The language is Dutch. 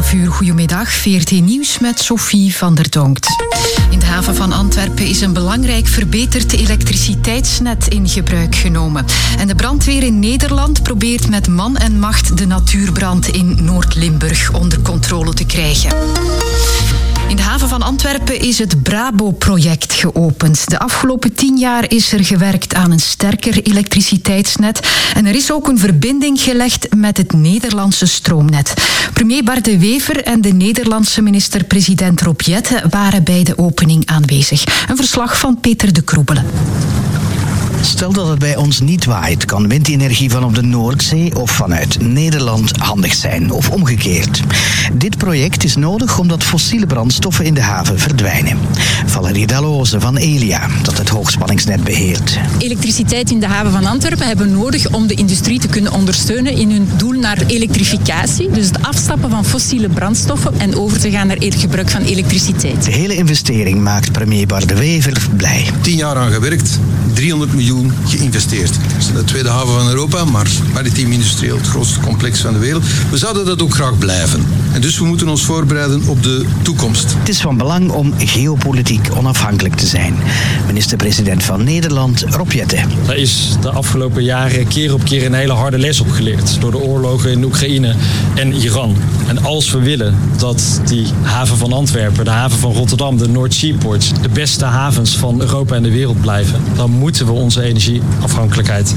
12:30. Goedemiddag, VRT Nieuws met Sophie van der Donkt. In de haven van Antwerpen is een belangrijk verbeterd elektriciteitsnet in gebruik genomen. En de brandweer in Nederland probeert met man en macht de natuurbrand in Noord-Limburg onder controle te krijgen. In de haven van Antwerpen is het Brabo-project geopend. De afgelopen 10 jaar is er gewerkt aan een sterker elektriciteitsnet. En er is ook een verbinding gelegd met het Nederlandse stroomnet. Premier Bart De Wever en de Nederlandse minister-president Rob Jetten waren bij de opening aanwezig. Een verslag van Peter de Kroebelen. Stel dat het bij ons niet waait, kan windenergie van op de Noordzee of vanuit Nederland handig zijn, of omgekeerd. Dit project is nodig omdat fossiele brandstoffen in de haven verdwijnen. Valerie Dalloze van Elia, dat het hoogspanningsnet beheert. Elektriciteit in de haven van Antwerpen hebben we nodig om de industrie te kunnen ondersteunen in hun doel naar elektrificatie. Dus het afstappen van fossiele brandstoffen en over te gaan naar het gebruik van elektriciteit. De hele investering maakt premier Bart De Wever blij. 10 jaar aan gewerkt, 300 miljoen geïnvesteerd. Het is de tweede haven van Europa, maar maritiem industrieel het grootste complex van de wereld. We zouden dat ook graag blijven. En dus we moeten ons voorbereiden op de toekomst. Het is van belang om geopolitiek onafhankelijk te zijn. Minister-president van Nederland, Rob Jetten. Daar is de afgelopen jaren keer op keer een hele harde les op geleerd. Door de oorlogen in Oekraïne en Iran. En als we willen dat die haven van Antwerpen, de haven van Rotterdam, de North Seaport, de beste havens van Europa en de wereld blijven, dan moeten we onze energieafhankelijkheid